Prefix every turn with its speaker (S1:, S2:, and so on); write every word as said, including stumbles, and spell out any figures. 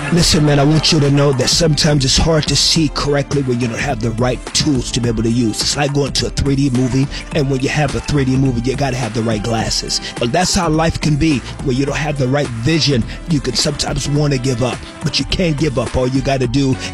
S1: Listen, man, I want you to know that sometimes it's hard to see correctly when you don't have the right tools to be able to use. It's like going to a three D movie, and when you have a three D movie, you got to have the right glasses. But that's how life can be. When you don't have the right vision, you can sometimes want to give up, but you can't give up. All you got to do